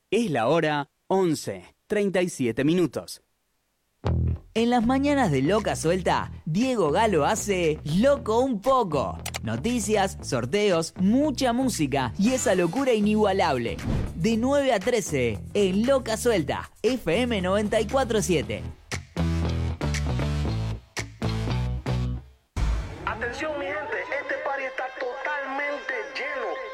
Es la hora 11:37. En las mañanas de Loca Suelta, Diego Galo hace Loco un poco. Noticias, sorteos, mucha música y esa locura inigualable. De 9 a 13 en Loca Suelta, FM 94.7. Atención mi gente, este party está totalmente lleno.